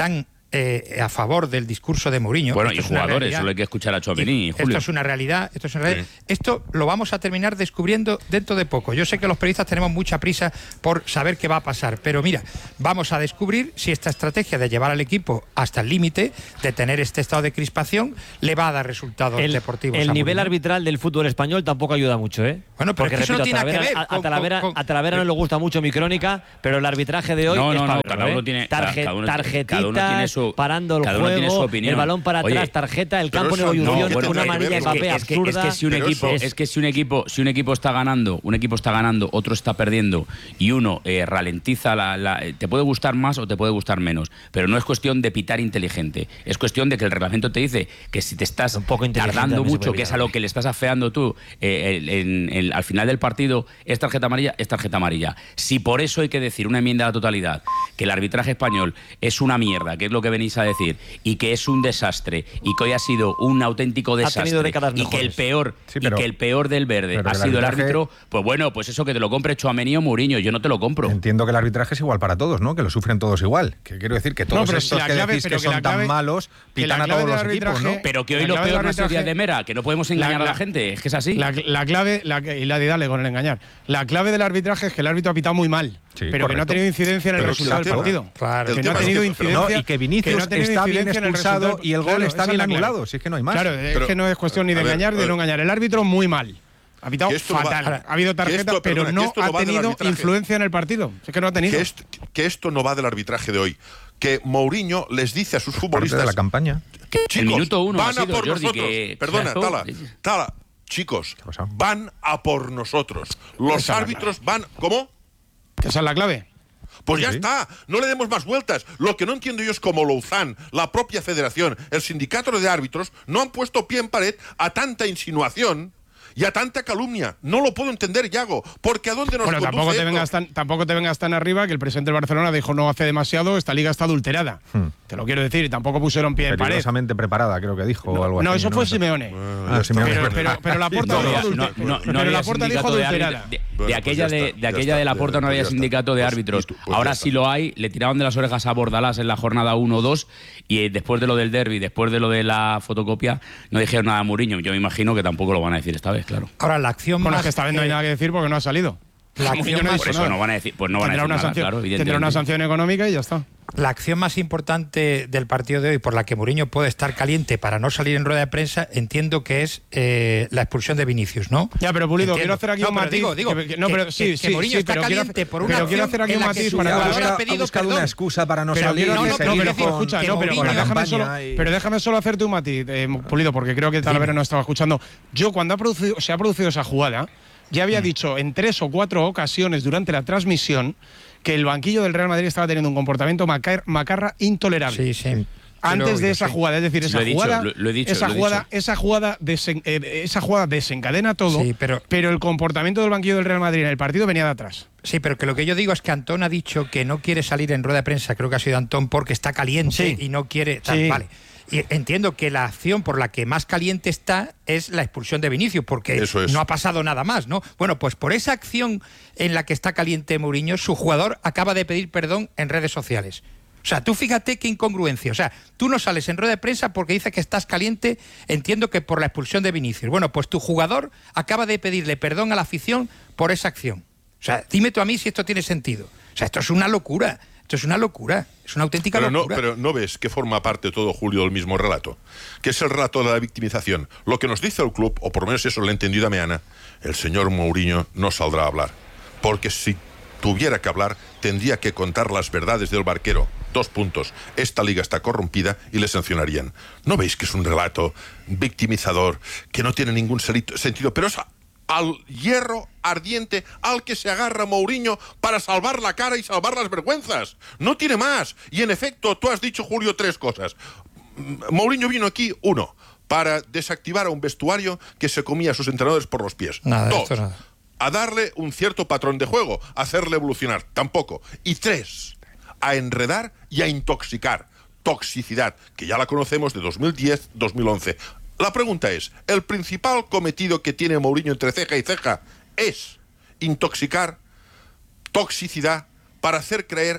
eh, a favor del discurso de Mourinho. Bueno, esto y es una jugadores, realidad. solo hay que escuchar a Tchouaméni y Esto Julio. es una realidad, esto es una realidad. Sí. Esto lo vamos a terminar descubriendo dentro de poco. Yo sé que los periodistas tenemos mucha prisa por saber qué va a pasar, pero mira, vamos a descubrir si esta estrategia de llevar al equipo hasta el límite, de tener este estado de crispación, le va a dar resultados El, deportivos. el a nivel Mourinho. arbitral del fútbol español tampoco ayuda mucho, ¿eh? Bueno, pero Porque, es que eso no repito, tiene a nada que Talavera, ver a con- Talavera, con- a Talavera no le gusta mucho mi crónica, pero el arbitraje de hoy No, es no, para no, verlo, cada uno ¿eh? tiene- Tarje- cada uno- tarjetitas, cada uno tiene su- parando el cada uno tiene su juego, opinión. el balón para Oye, atrás, tarjeta, el pero campo en eso no, ebullición, bueno, una tiene que amarilla ver de con- papel es que, es absurda. que si un Pero equipo eso- es que si un equipo si un equipo está ganando un equipo está ganando otro está perdiendo y uno eh, ralentiza la, la- te puede gustar más o te puede gustar menos, pero no es cuestión de pitar inteligente, es cuestión de que el reglamento te dice que si te estás Un poco inteligente tardando también se mucho, puede que es a pitar. lo que le estás afeando tú eh, el- en- el- al final del partido, es tarjeta amarilla, es tarjeta amarilla. Si por eso hay que decir una enmienda a la totalidad que el arbitraje español es una mierda, que es lo que venís a decir, y que es un desastre y que hoy ha sido un auténtico tenido desastre décadas y que el mejores. peor Sí, y pero- que el peor del verde pero ha el sido el arbitraje- árbitro, pues bueno, pues eso que te lo compre Tchouaméni o Mourinho, yo no te lo compro. Entiendo que el arbitraje es igual para todos, ¿no? Que lo sufren todos igual. Que quiero decir que todos pero si estos la que clave- decís pero que que la son clave- tan malos que la pitan a clave todos del los equipos, ¿no? arbitraje- Pero que hoy La lo clave peor del no ha sido arbitraje- Díaz de Mera, que no podemos engañar La- a la gente, es que es así. La, la clave, la, y la de darle con el engañar. La clave del arbitraje es que el árbitro ha pitado muy mal, Sí, pero que no correcto. ha tenido incidencia en el Pero resultado el del tema- partido. Claro. el que no tema ha es tenido que- incidencia. No, y que Vinicius no ha tenido está bien incidencia en el expulsado resultado. y el gol Claro, está esa es bien la clave. anulado, si es que no hay más. Claro, es Pero- que no es cuestión ni de a ver, engañar ni de a no ver. engañar. El árbitro muy mal. Ha pitado Que esto no va- fatal. ahora, ha habido que tarjeta, esto- pero perdona, que no esto no ha va del tenido arbitraje. influencia en el partido. Es que no ha tenido. Que, est- que esto no va del arbitraje de hoy. Que Mourinho les dice a sus Parte futbolistas de la campaña. que, El chicos, minuto uno van ha a sido, por Jordi, nosotros. que- Perdona, claro. Tala, Tala, chicos, ha pasado? van a por nosotros. Los Esa es la árbitros van... ¿Cómo? Esa es la clave. Pues ya Sí. está, no le demos más vueltas. Lo que no entiendo yo es cómo Louzán, la propia federación, el sindicato de árbitros, no han puesto pie en pared a tanta insinuación y a tanta calumnia. No lo puedo entender, Yago, porque ¿a dónde nos Bueno, conduce tampoco te, esto? vengas tan, tampoco te vengas tan arriba que el presidente del Barcelona dijo no hace demasiado, esta liga está adulterada. Hmm. Te lo quiero decir, y tampoco pusieron pie en pared. Peligrosamente preparada, creo que dijo, o algo No, así. eso fue Simeone. Ah, Simeone, Pero, es pero, verdad. pero la Porta No dijo había- adulterada. no- no- no pero había la Porta dijo sindicato de adulterada. árbitros. De, de Bueno, pues aquella, ya de, está, de ya aquella está, de la ya- Porta no pues había ya está. sindicato de Pues- árbitros. pues ya Ahora está. sí lo hay, le tiraban de las orejas a Bordalás en la jornada uno o dos y eh, después de lo del derbi, después de lo de la fotocopia, no dijeron nada a Mourinho. Yo me imagino que tampoco lo van a decir esta vez, claro. Ahora, la acción Bueno, más... es que esta vez no hay eh, nada que decir porque no ha salido. La Mourinho acción no ha más- dicho Por eso nada. no van a decir, pues no van a tendrá decir una nada, sanción, claro, tendrá una evidentemente. sanción económica y ya está. La acción más importante del partido de hoy, por la que Mourinho puede estar caliente para no salir en rueda de prensa, entiendo que es eh, la expulsión de Vinicius, ¿no? Ya, pero Pulido, Entiendo. quiero hacer aquí No, un pero matiz. digo, digo, que- que- no, que- pero que- sí, que sí, Mourinho sí, está pero quiero, caliente por una pero quiero acción hacer aquí en un la que matiz su para jugador que- ha pedido buscado perdón. una excusa para no Pero salir quiero- y no, no, seguir pero con- escucha, que no, pero, Mourinho- pero déjame campaña solo, y- pero déjame solo hacerte un matiz, eh, Pulido, porque creo que Talavera no estaba escuchando. Yo, cuando ha producido, se ha producido esa jugada, ya había dicho en tres o cuatro ocasiones durante la transmisión que el banquillo del Real Madrid estaba teniendo un comportamiento macar- macarra intolerable. Sí, sí. Antes Pero de yo esa sí. jugada, es decir, Sí, esa lo he dicho, jugada, lo- lo he dicho, esa lo he jugada, dicho. esa jugada, desen- eh, esa jugada desencadena todo, Sí, pero- el comportamiento del banquillo del Real Madrid en el partido venía de atrás. Sí, pero que lo que yo digo es que Antón ha dicho que no quiere salir en rueda de prensa, creo que ha sido Antón, porque está caliente Sí. y no quiere... tal, Sí. Vale. Y entiendo que la acción por la que más caliente está es la expulsión de Vinicius, porque Eso es. no ha pasado nada más, ¿no? Bueno, pues por esa acción en la que está caliente Mourinho, su jugador acaba de pedir perdón en redes sociales. O sea, tú fíjate qué incongruencia. O sea, tú no sales en rueda de prensa porque dices que estás caliente, entiendo que por la expulsión de Vinicius. Bueno, pues tu jugador acaba de pedirle perdón a la afición por esa acción. O sea, dime tú a mí si esto tiene sentido. O sea, esto es una locura. Esto es una locura. Es una auténtica Pero no, locura. pero no ves que forma parte todo, Julio, del mismo relato, que es el relato de la victimización. Lo que nos dice el club, o por lo menos eso lo he entendido a Meana, el señor Mourinho no saldrá a hablar. Porque si tuviera que hablar, tendría que contar las verdades del barquero. Dos puntos. Esta liga está corrompida y le sancionarían. ¿No veis que es un relato victimizador, que no tiene ningún selito- sentido? Pero es al hierro ardiente al que se agarra Mourinho para salvar la cara y salvar las vergüenzas. No tiene más. Y en efecto, tú has dicho, Julio, tres cosas. M- Mourinho vino aquí, uno, para desactivar a un vestuario que se comía a sus entrenadores por los pies. Nada, Dos, esto nada. a darle un cierto patrón de juego, hacerle evolucionar. Tampoco. Y tres, a enredar y a intoxicar. Toxicidad, que ya la conocemos de dos mil diez dos mil once. La pregunta es, ¿el principal cometido que tiene Mourinho entre ceja y ceja es intoxicar, toxicidad, para hacer creer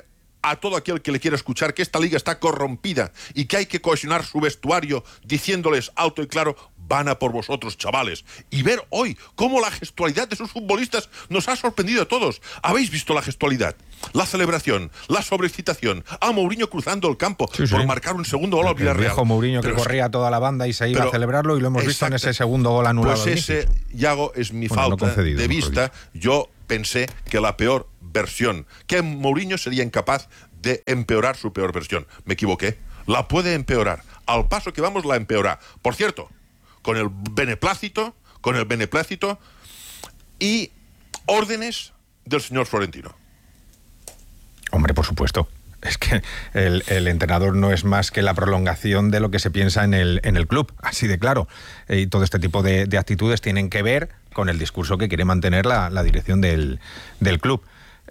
a todo aquel que le quiera escuchar que esta liga está corrompida y que hay que cohesionar su vestuario diciéndoles alto y claro, van a por vosotros, chavales. Y ver hoy cómo la gestualidad de sus futbolistas nos ha sorprendido a todos. ¿Habéis visto la gestualidad? La celebración, la sobreexcitación, a Mourinho cruzando el campo sí, sí. por marcar un segundo gol al Villarreal. El viejo Mourinho pero que corría toda la banda y se iba pero, a celebrarlo y lo hemos visto exacto. en ese segundo gol anulado. Pues ese, Yago, es mi bueno, falta no concedido, de vista. Yo pensé que la peor versión, que Mourinho sería incapaz de empeorar su peor versión. Me equivoqué. La puede empeorar. Al paso que vamos, la empeora. Por cierto, con el beneplácito, con el beneplácito y órdenes del señor Florentino. Hombre, por supuesto. Es que el, el entrenador no es más que la prolongación de lo que se piensa en el, en el club, así de claro. Y todo este tipo de, de actitudes tienen que ver con el discurso que quiere mantener la, la dirección del, del club.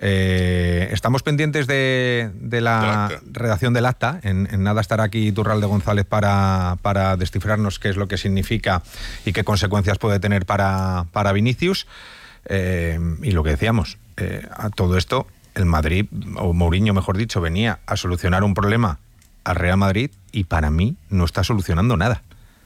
Eh, estamos pendientes de, de la redacción del acta. En, en nada estará aquí Iturralde González para, para descifrarnos qué es lo que significa y qué consecuencias puede tener para, para Vinicius. Eh, y lo que decíamos, eh, a todo esto, el Madrid, o Mourinho mejor dicho, venía a solucionar un problema al Real Madrid y para mí no está solucionando nada.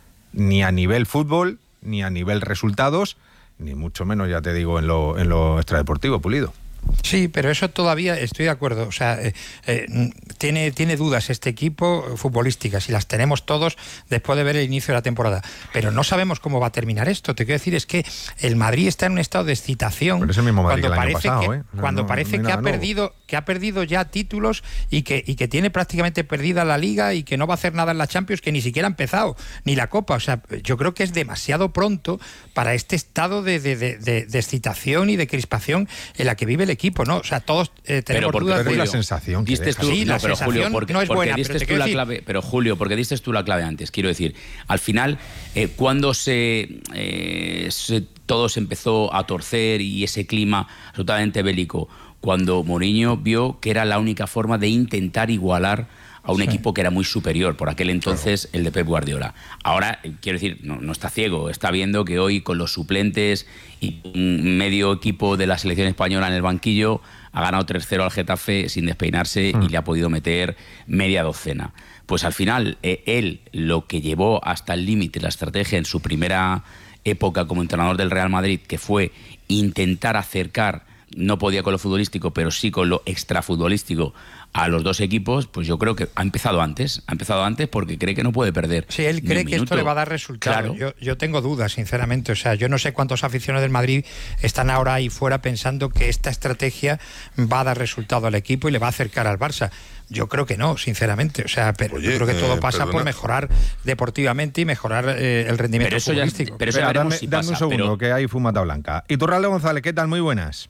Ni a nivel fútbol, ni a nivel resultados, ni mucho menos, ya te digo, en lo, en lo extradeportivo, Pulido. Sí, pero eso todavía estoy de acuerdo. O sea, eh, eh, tiene, tiene dudas este equipo futbolísticas y las tenemos todos después de ver el inicio de la temporada. Pero no sabemos cómo va a terminar esto. Te quiero decir, es que el Madrid está en un estado de excitación. Pero es el mismo Madrid cuando que el año parece pasado, que, ¿eh? O sea, cuando no, parece no que ha nuevo. perdido, que ha perdido ya títulos y que, y que tiene prácticamente perdida la Liga y que no va a hacer nada en la Champions, que ni siquiera ha empezado, ni la Copa. O sea, yo creo que es demasiado pronto para este estado de, de, de, de, de excitación y de crispación en la que vive el equipo, ¿no? O sea, todos eh, tenemos porque, dudas pero de es la sensación que Diste deja. tú, Sí, no, la pero sensación Julio, porque, no es porque buena, diste pero te tú la quiero clave, pero Julio, porque diste tú la clave antes, quiero decir, al final, eh, cuando se, eh, se todo se empezó a torcer y ese clima absolutamente bélico, cuando Mourinho vio que era la única forma de intentar igualar a un sí. equipo que era muy superior, por aquel entonces claro. el de Pep Guardiola. Ahora, quiero decir, no, no está ciego, está viendo que hoy con los suplentes y un medio equipo de la selección española en el banquillo ha ganado tres cero al Getafe sin despeinarse mm. y le ha podido meter media docena. Pues al final, eh, él lo que llevó hasta el límite la estrategia en su primera época como entrenador del Real Madrid, que fue intentar acercar, no podía con lo futbolístico, pero sí con lo extrafutbolístico a los dos equipos, pues yo creo que ha empezado antes, ha empezado antes porque cree que no puede perder. Sí, él cree que esto le va a dar resultado. Claro. Yo, yo tengo dudas, sinceramente. O sea, yo no sé cuántos aficionados del Madrid están ahora ahí fuera pensando que esta estrategia va a dar resultado al equipo y le va a acercar al Barça. Yo creo que no, sinceramente. O sea, pero Oye, yo creo que todo eh, pasa perdona. por mejorar deportivamente y mejorar eh, el rendimiento pero eso futbolístico. Ya, pero eso Espera, veremos dame, si dame pasa, un segundo, pero... que hay fumata blanca. Iturralde González, ¿qué tal? Muy buenas.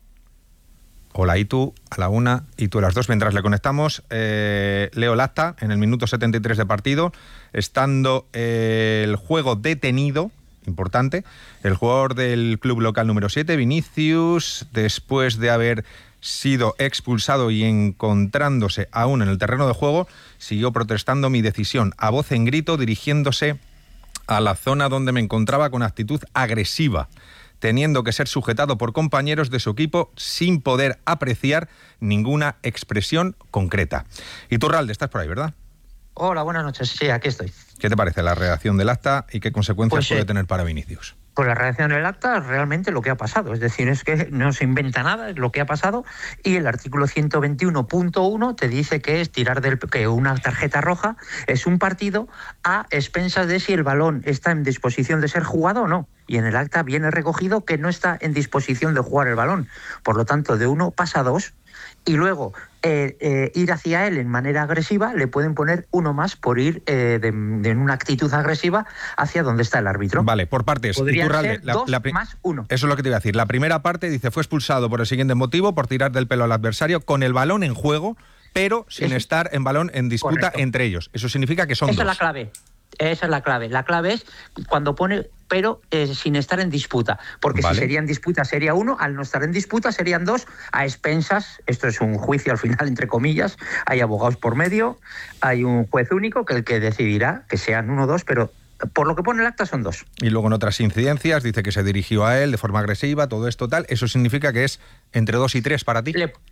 Hola, y tú a la una y tú a las dos. Mientras le conectamos, eh, leo el acta en el minuto setenta y tres de partido, estando eh, el juego detenido, importante, el jugador del club local número siete, Vinicius, después de haber sido expulsado y encontrándose aún en el terreno de juego, siguió protestando mi decisión a voz en grito, dirigiéndose a la zona donde me encontraba con actitud agresiva, teniendo que ser sujetado por compañeros de su equipo sin poder apreciar ninguna expresión concreta. Iturralde, estás por ahí, ¿verdad? Hola, buenas noches. Sí, aquí estoy. ¿Qué te parece la redacción del acta y qué consecuencias pues, puede eh, tener para Vinicius? Pues la redacción del acta realmente lo que ha pasado. Es decir, es que no se inventa nada, es lo que ha pasado. Y el artículo ciento veintiuno punto uno te dice que es tirar del que una tarjeta roja es un partido a expensas de si el balón está en disposición de ser jugado o no. Y en el acta viene recogido que no está en disposición de jugar el balón. Por lo tanto, de uno pasa a dos. Y luego eh, eh, ir hacia él en manera agresiva, le pueden poner uno más por ir eh, de, de una actitud agresiva hacia donde está el árbitro. Vale, por partes. Podrían Iturralde, ser la, dos la, más uno. Eso es lo que te iba a decir. La primera parte dice, fue expulsado por el siguiente motivo, por tirar del pelo al adversario con el balón en juego, pero sin Eso. estar en balón en disputa Correcto. entre ellos. Eso significa que son Esa dos. es la clave. Esa es la clave. La clave es cuando pone pero eh, sin estar en disputa. Porque vale. si sería en disputa sería uno, al no estar en disputa serían dos, a expensas. Esto es un juicio al final, entre comillas. Hay abogados por medio, hay un juez único que el que decidirá que sean uno o dos, pero por lo que pone el acta son dos. Y luego en otras incidencias dice que se dirigió a él de forma agresiva, todo esto tal. ¿Eso significa que es entre dos y tres para ti? Le...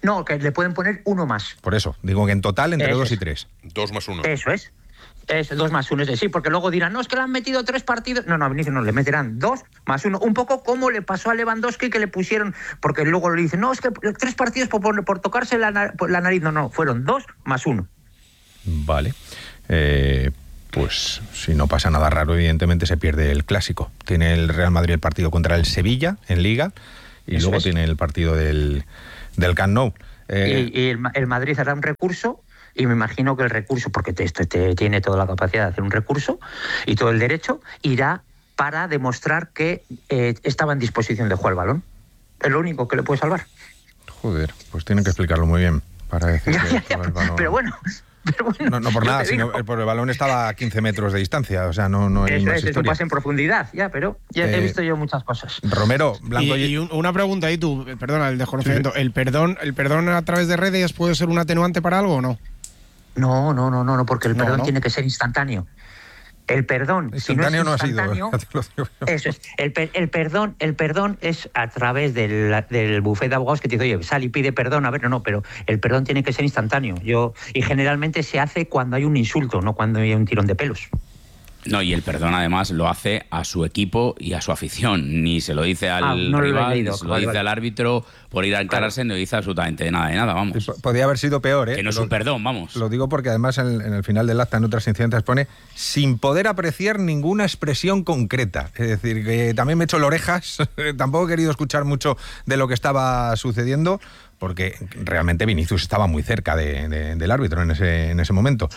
No, que le pueden poner uno más. Por eso, digo que en total entre Eso dos y es. tres. Dos más uno. Eso es. Es dos más uno, es decir, porque luego dirán, no, es que le han metido tres partidos. No, no, a Vinicius no, le meterán dos más uno. Un poco como le pasó a Lewandowski, que le pusieron, porque luego le dicen, no, es que tres partidos por, por, por tocarse la, la nariz. No, no, fueron dos más uno. Vale. Eh, pues si no pasa nada raro, evidentemente se pierde el clásico. Tiene el Real Madrid el partido contra el Sevilla en Liga y Eso luego es. tiene el partido del, del Camp Nou. Eh, Y, y el, el Madrid hará un recurso. Y me imagino que el recurso, porque este te, tiene toda la capacidad de hacer un recurso y todo el derecho, irá para demostrar que eh, estaba en disposición de jugar el balón. Es lo único que le puede salvar. Joder, pues tienen que explicarlo muy bien para decir Ya, que ya, ya, el balón- pero bueno, pero bueno. No, no por yo nada, te sino digo, por el balón estaba a quince metros de distancia, o sea, no, no hay eso más es, es un historia. pase en profundidad, ya, pero ya Eh, he visto yo muchas cosas. Romero, Blanco Y, y un- una pregunta ahí tú, perdona, el desconocimiento. ¿El perdón, el perdón a través de redes puede ser un atenuante para algo o no? No, no, no, no, no, porque el No, perdón ¿no? tiene que ser instantáneo. El perdón, Instantáneo si no no ha es sido. instantáneo, ya te lo digo yo. eso es. El, per- el perdón, el perdón es a través del, del bufete de abogados que te dice, oye, sal y pide perdón, a ver, no, no, pero el perdón tiene que ser instantáneo. Yo, y generalmente se hace cuando hay un insulto, no cuando hay un tirón de pelos. No, y el perdón además lo hace a su equipo y a su afición. Ni se lo dice al Ah, no lo he rival, leído, ni se lo vale, dice vale. al árbitro por ir a encararse, no dice absolutamente nada de nada, Y vamos. po- Podría haber sido peor, ¿eh? Que no es Lo- un perdón, vamos. Lo digo porque además en, en el final del acta, en otras incidencias, pone sin poder apreciar ninguna expresión concreta. Es decir, que también me he hecho las orejas, tampoco he querido escuchar mucho de lo que estaba sucediendo, porque realmente Vinicius estaba muy cerca de- de- del árbitro en ese, en ese momento.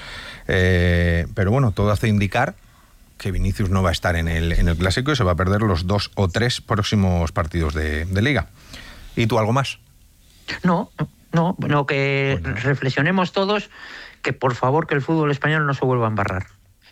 Eh, pero bueno, todo hace indicar que Vinicius no va a estar en el, en el Clásico y se va a perder los dos o tres próximos partidos de, de Liga. ¿Y tú algo más? No, no, no, que Bueno. reflexionemos todos que por favor que el fútbol español no se vuelva a embarrar.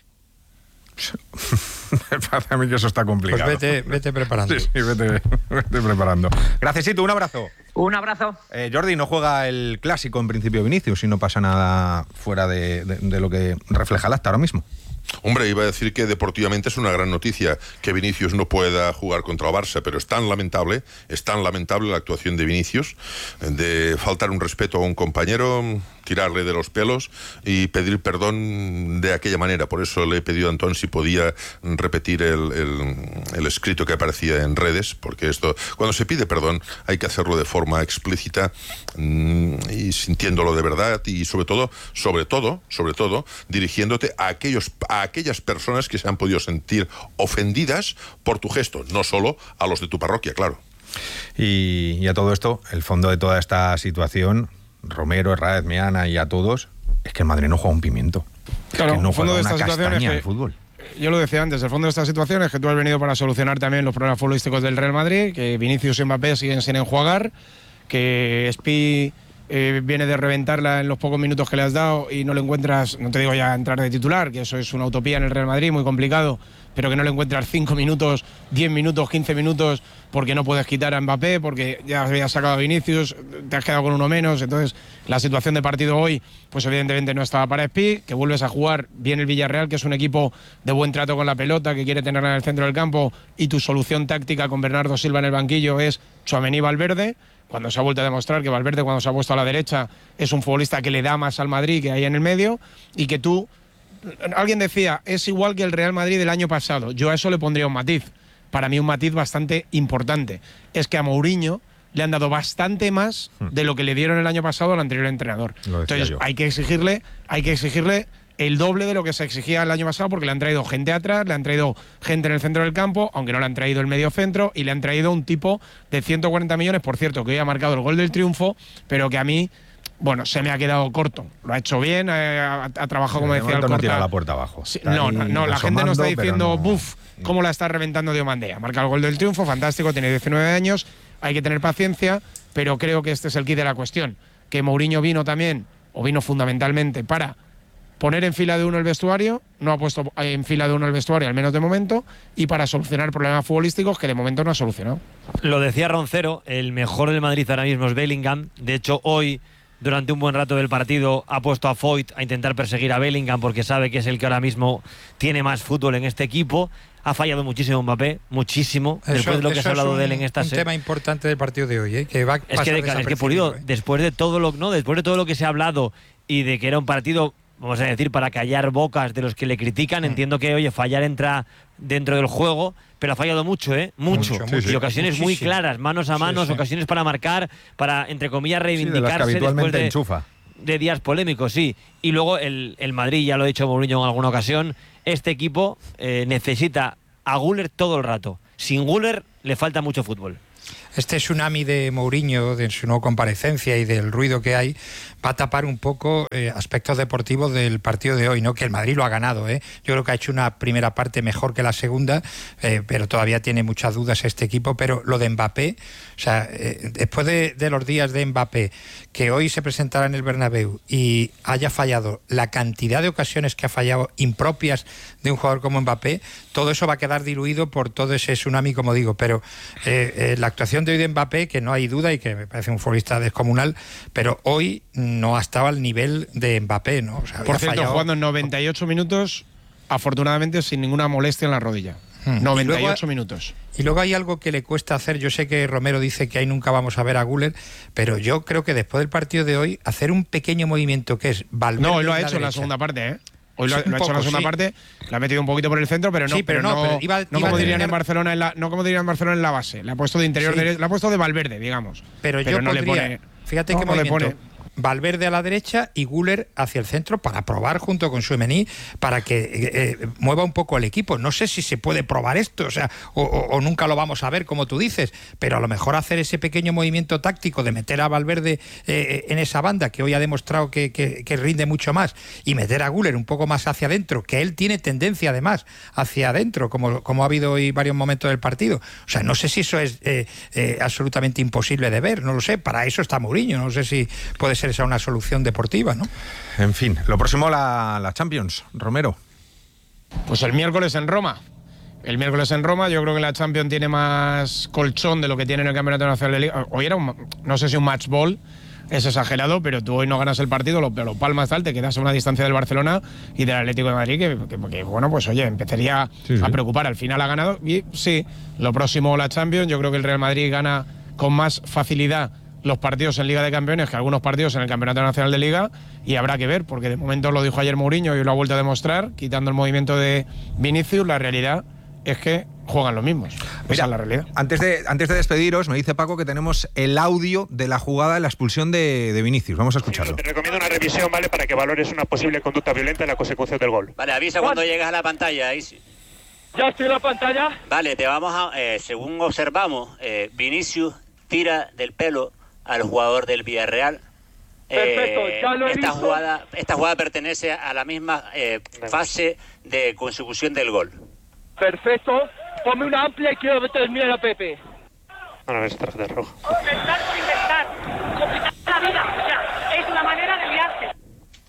Me parece a mí que eso está Pues complicado. vete, vete preparando. Sí, sí, vete, vete preparando. Gracias, un abrazo. Un abrazo. Eh, Jordi, no juega el Clásico en principio Vinicius y no pasa nada fuera de, de- de lo que refleja el acta ahora mismo. Hombre, iba a decir que deportivamente es una gran noticia que Vinicius no pueda jugar contra el Barça, pero es tan lamentable, es tan lamentable la actuación de Vinicius, de faltar un respeto a un compañero, tirarle de los pelos y pedir perdón de aquella manera. Por eso le he pedido a Antón si podía repetir el, el, el escrito que aparecía en redes, porque esto, cuando se pide perdón, hay que hacerlo de forma explícita mmm, y sintiéndolo de verdad y sobre todo, sobre todo, sobre todo, dirigiéndote a aquellos a aquellas personas que se han podido sentir ofendidas por tu gesto, no solo a los de tu parroquia, claro. Y, y a todo esto, el fondo de toda esta situación, Romero, Herráez, Meana y a todos, es que el Madrid no juega un pimiento. Claro, es que no el fondo juega de una esta situación es castaña que- al fútbol. Yo lo decía antes, el fondo de esta situación es que tú has venido para solucionar también los problemas futbolísticos del Real Madrid, que Vinicius y Mbappé siguen sin enjuagar, que Spi eh, viene de reventarla en los pocos minutos que le has dado y no le encuentras, no te digo ya entrar de titular, que eso es una utopía en el Real Madrid, muy complicado, pero que no le encuentras cinco minutos, diez minutos, quince minutos, porque no puedes quitar a Mbappé, porque ya habías sacado a Vinicius, te has quedado con uno menos, entonces la situación de partido hoy, pues evidentemente no estaba para Spi, que vuelves a jugar bien el Villarreal, que es un equipo de buen trato con la pelota, que quiere tenerla en el centro del campo, y tu solución táctica con Bernardo Silva en el banquillo es Tchouaméni y Valverde, cuando se ha vuelto a demostrar que Valverde, cuando se ha puesto a la derecha, es un futbolista que le da más al Madrid que hay en el medio, y que tú, alguien decía, es igual que el Real Madrid del año pasado. Yo a eso le pondría un matiz. Para mí un matiz bastante importante. Es que a Mourinho le han dado bastante más de lo que le dieron el año pasado al anterior entrenador. Lo decía Entonces yo. hay que exigirle, hay que exigirle el doble de lo que se exigía el año pasado, porque le han traído gente atrás, le han traído gente en el centro del campo, aunque no le han traído el medio centro, y le han traído un tipo de ciento cuarenta millones, por cierto, que hoy ha marcado el gol del triunfo, pero que a mí, bueno, se me ha quedado corto. Lo ha hecho bien, eh, ha, ha trabajado, como De decía el momento no tira Corta. la puerta abajo. Sí, Está no, ahí no, no, la gente no está asomando, pero diciendo, no- buf, cómo la está reventando Diomandé. Ha marcado el gol del triunfo, fantástico, tiene diecinueve años, hay que tener paciencia, pero creo que este es el kit de la cuestión. Que Mourinho vino también, o vino fundamentalmente para poner en fila de uno el vestuario, no ha puesto en fila de uno el vestuario, al menos de momento, y para solucionar problemas futbolísticos que de momento no ha solucionado. Lo decía Roncero, el mejor del Madrid ahora mismo es Bellingham. De hecho, hoy, durante un buen rato del partido, ha puesto a Foyt a intentar perseguir a Bellingham porque sabe que es el que ahora mismo tiene más fútbol en este equipo. Ha fallado muchísimo Mbappé, muchísimo, Eso, después de lo que se ha hablado un, de él en esta un serie. tema importante del partido de hoy, ¿eh? Que va a Es que, de, es que Pulido, ¿eh? después de todo lo no, después de todo lo que se ha hablado y de que era un partido, vamos a decir, para callar bocas de los que le critican, mm. entiendo que, oye, fallar entra dentro del juego, pero ha fallado mucho, ¿eh? Mucho. mucho sí, sí. Y ocasiones Muchísimo. muy claras, manos a manos, sí, sí. ocasiones para marcar, para, entre comillas, reivindicarse sí, de después de, enchufa. de días polémicos, sí. Y luego el, el Madrid, ya lo ha dicho Mourinho en alguna ocasión, este equipo eh, necesita a Güler todo el rato. Sin Güler le falta mucho fútbol. Este tsunami de Mourinho, de su no comparecencia y del ruido que hay, va a tapar un poco eh, aspectos deportivos del partido de hoy, ¿no? Que el Madrid lo ha ganado, ¿eh? Yo creo que ha hecho una primera parte mejor que la segunda, eh, pero todavía tiene muchas dudas este equipo. Pero lo de Mbappé, o sea, eh, después de, de los días de Mbappé, que hoy se presentará en el Bernabéu y haya fallado la cantidad de ocasiones que ha fallado impropias de un jugador como Mbappé, todo eso va a quedar diluido por todo ese tsunami, como digo. Pero eh, eh, la actuación de hoy de Mbappé, que no hay duda y que me parece un futbolista descomunal, pero hoy no ha estado al nivel de Mbappé, ¿no? O sea, por cierto, fallado... jugando en noventa y ocho minutos, afortunadamente sin ninguna molestia en la rodilla. Hmm. noventa y ocho y luego, minutos. Y luego hay algo que le cuesta hacer. Yo sé que Romero dice que ahí nunca vamos a ver a Güler, pero yo creo que después del partido de hoy, hacer un pequeño movimiento que es Valverde. No, hoy lo ha en la hecho en la derecha. segunda parte, ¿eh? Hoy lo, Sí, lo ha hecho poco, en la segunda sí. parte, lo ha metido un poquito por el centro, pero no, Sí, pero pero no, no, pero iba- no iba como a dirían tener- en Barcelona en la, no como dirían en Barcelona en la base. Le ha puesto de interior Sí. derecho, le ha puesto de Valverde, digamos. Pero, yo no podría, le pone. fíjate no, qué no le movimiento. pone. Valverde a la derecha y Güler hacia el centro para probar junto con Tchouaméni para que eh, eh, mueva un poco el equipo. No sé si se puede probar esto, o sea, o, o, o nunca lo vamos a ver, como tú dices, pero a lo mejor hacer ese pequeño movimiento táctico de meter a Valverde eh, en esa banda, que hoy ha demostrado que, que, que rinde mucho más, y meter a Güler un poco más hacia adentro, que él tiene tendencia además hacia adentro, como, como ha habido hoy varios momentos del partido. O sea, no sé si eso es eh, eh, absolutamente imposible de ver, no lo sé, para eso está Mourinho, no sé si puede ser esa una solución deportiva, ¿no? En fin, lo próximo la, la Champions, Romero. Pues el miércoles en Roma. El miércoles en Roma, yo creo que la Champions tiene más colchón de lo que tiene en el Campeonato Nacional de Liga. Hoy era un, no sé si un match ball, es exagerado, pero tú hoy no ganas el partido, lo, lo palmas tal, te quedas a una distancia del Barcelona y del Atlético de Madrid, que, que, que bueno, pues oye, empezaría sí, sí. a preocupar. Al final ha ganado y sí, lo próximo la Champions, yo creo que el Real Madrid gana con más facilidad los partidos en Liga de Campeones que algunos partidos en el Campeonato Nacional de Liga, y habrá que ver, porque de momento lo dijo ayer Mourinho y lo ha vuelto a demostrar, quitando el movimiento de Vinicius, la realidad es que juegan los mismos. Esa Mira, es la realidad. Antes de, antes de despediros, me dice Paco que tenemos el audio de la jugada de la expulsión de, de Vinicius. Vamos a escucharlo. Te recomiendo una revisión, ¿vale? Para que valores una posible conducta violenta en la consecución del gol. Vale, avisa cuando llegas a la pantalla, Isi. Ya estoy en la pantalla. Vale, te vamos a, eh, según observamos, eh, Vinicius tira del pelo al jugador del Villarreal. Perfecto, Eh, ya lo he esta visto. jugada, esta jugada pertenece a la misma eh, fase de consecución del gol. Perfecto. Ponme una amplia y quiero terminar a Pepe. Bueno, es tarjeta roja. Inventar por inventar. Complicar la vida. O sea, es una manera de liarse.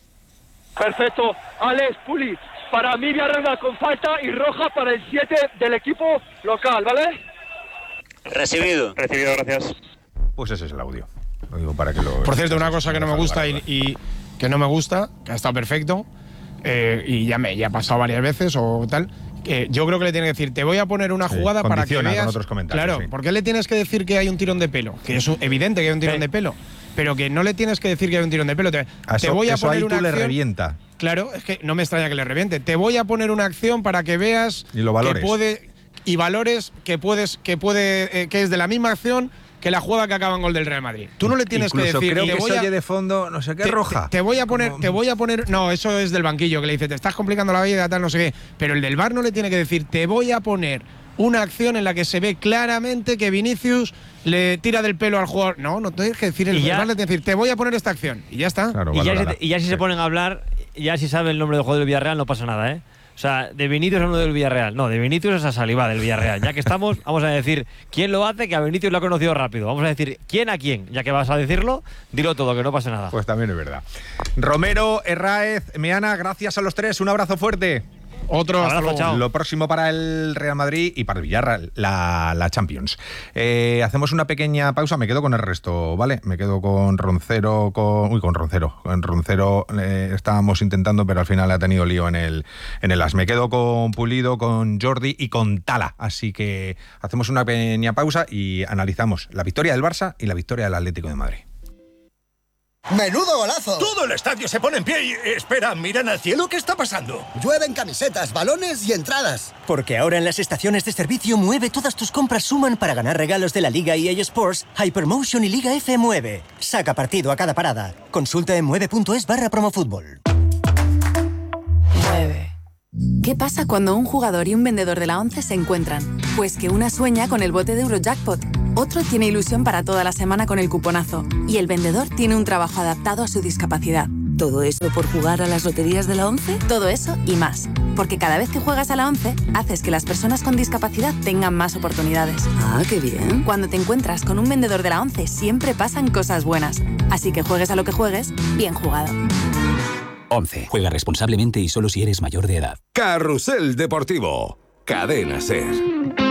Perfecto. Alex, Puli. Para mí Villarreal con falta y roja para el siete del equipo local, ¿vale? Recibido. Recibido, gracias. Pues ese es el audio. Lo digo para que lo. Por cierto, una cosa que no me gusta y, y que no me gusta, que ha estado perfecto, eh, y ya me ya ha pasado varias veces o tal, que yo creo que le tiene que decir, te voy a poner una Sí, jugada para que condiciona veas. con otros comentarios, Claro, sí. ¿por qué le tienes que decir que hay un tirón de pelo? Que es un- evidente que hay un tirón Sí. de pelo, pero que no le tienes que decir que hay un tirón de pelo. Te, A te eso, voy a eso poner ahí una tú le acción- revienta. Claro, es que no me extraña que le reviente. Te voy a poner una acción para que veas Y lo valores. que puede y valores que puedes que puede eh, que es de la misma acción que la jugada que acaba en gol del Real Madrid. Tú no le tienes Incluso que decir creo te que voy se a- oye de fondo, no sé qué, te, roja. Te, te voy a poner, Como- te voy a poner. No, eso es del banquillo que le dice, te estás complicando la vida, tal, no sé qué. Pero el del V A R no le tiene que decir, te voy a poner una acción en la que se ve claramente que Vinicius le tira del pelo al jugador. No, no tienes que decir, el Y V A R ya- le tiene que decir, te voy a poner esta acción. Y ya está. Claro, Y ya, si, valorará. y ya si Sí. se ponen a hablar, ya si sabe el nombre del jugador del Villarreal, no pasa nada, ¿eh? O sea, de Vinicius a uno del Villarreal. No, de Vinicius es a Saliba del Villarreal. Ya que estamos, vamos a decir quién lo hace, que a Vinicius lo ha conocido rápido. Vamos a decir quién a quién. Ya que vas a decirlo, dilo todo, que no pase nada. Pues también es verdad. Romero, Herráez, Meana, gracias a los tres. Un abrazo fuerte. Otro, hasta luego. Chao. Lo próximo para el Real Madrid y para el Villarreal, la, la Champions. Eh, hacemos una pequeña pausa, me quedo con el resto, ¿vale? Me quedo con Roncero, con... Uy, con Roncero. Con Roncero eh, estábamos intentando, pero al final ha tenido lío en el, en el as. Me quedo con Pulido, con Jordi y con Tala. Así que hacemos una pequeña pausa y analizamos la victoria del Barça y la victoria del Atlético de Madrid. ¡Menudo golazo! Todo el estadio se pone en pie y... Espera, ¿miran al cielo? ¿Qué está pasando? Llueven camisetas, balones y entradas. Porque ahora en las estaciones de servicio Mueve todas tus compras suman para ganar regalos de la Liga E A Sports, Hypermotion y Liga F Mueve. Saca partido a cada parada. Consulta en mueve punto es barra promofútbol. Mueve. ¿Qué pasa cuando un jugador y un vendedor de la ONCE se encuentran? Pues que una sueña con el bote de Eurojackpot, otro tiene ilusión para toda la semana con el cuponazo y el vendedor tiene un trabajo adaptado a su discapacidad. ¿Todo eso por jugar a las loterías de la ONCE? Todo eso y más. Porque cada vez que juegas a la ONCE, haces que las personas con discapacidad tengan más oportunidades. Ah, qué bien. Cuando te encuentras con un vendedor de la ONCE, siempre pasan cosas buenas. Así que juegues a lo que juegues, bien jugado. ONCE. Juega responsablemente y solo si eres mayor de edad. Carrusel Deportivo. Cadena SER.